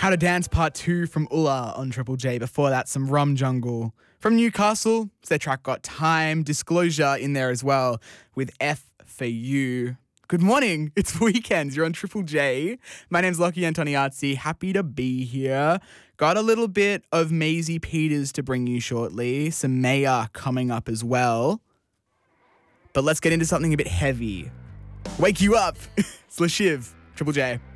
How to Dance Part 2 from Ulla on Triple J. Before that, some Rum Jungle. From Newcastle, it's their track Got Time. Disclosure in there as well with F for You. Good morning. It's weekends. You're on Triple J. My name's Lockie Antoniazzi. Happy to be here. Got a little bit of Maisie Peters to bring you shortly. Some Maya coming up as well. But let's get into something a bit heavy. Wake you up. It's LaShiv. Triple J.